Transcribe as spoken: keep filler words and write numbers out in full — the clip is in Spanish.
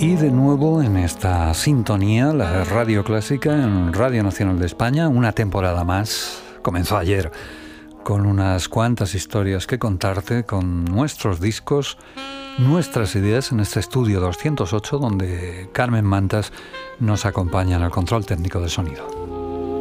Y de nuevo en esta sintonía, la Radio Clásica en Radio Nacional de España, una temporada más. Comenzó ayer con unas cuantas historias que contarte, con nuestros discos, nuestras ideas en este estudio doscientos ocho, donde Carmen Mantas nos acompaña en el control técnico de sonido.